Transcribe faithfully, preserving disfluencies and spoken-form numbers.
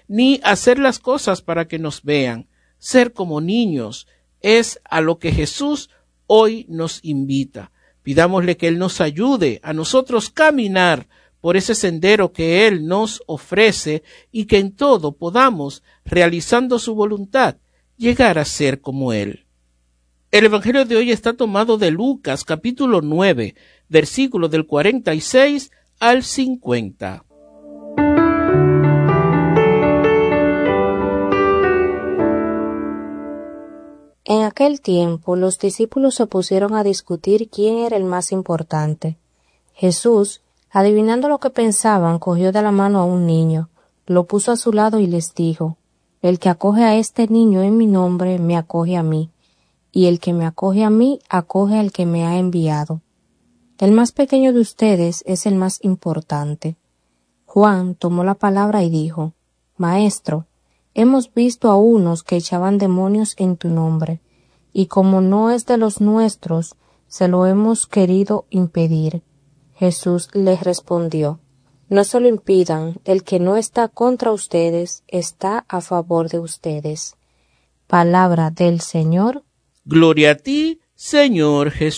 ni hacer las cosas para que nos vean. Ser como niños es a lo que Jesús hoy nos invita. Pidámosle que Él nos ayude a nosotros caminar por ese sendero que Él nos ofrece y que en todo podamos, realizando su voluntad, llegar a ser como Él. El Evangelio de hoy está tomado de Lucas capítulo nueve, versículos del cuarenta y seis al cincuenta. En aquel tiempo los discípulos se pusieron a discutir quién era el más importante. Jesús, adivinando lo que pensaban, cogió de la mano a un niño, lo puso a su lado y les dijo: El que acoge a este niño en mi nombre, me acoge a mí, y el que me acoge a mí, acoge al que me ha enviado. El más pequeño de ustedes es el más importante. Juan tomó la palabra y dijo: Maestro, hemos visto a unos que echaban demonios en tu nombre, y como no es de los nuestros, se lo hemos querido impedir. Jesús les respondió: No se lo impidan, el que no está contra ustedes, está a favor de ustedes. Palabra del Señor. Gloria a ti, Señor Jesús.